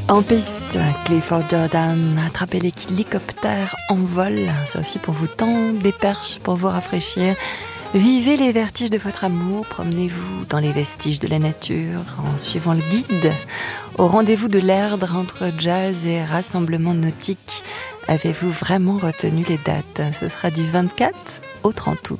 En piste, Clifford Jordan, attrapez l'hélicoptère en vol. Sophie pour vous tendre des perches, pour vous rafraîchir. Vivez les vertiges de votre amour, promenez-vous dans les vestiges de la nature en suivant le guide. Au rendez-vous de l'Erdre entre jazz et rassemblement nautique. Avez-vous vraiment retenu les dates ? Ce sera du 24 au 30 août.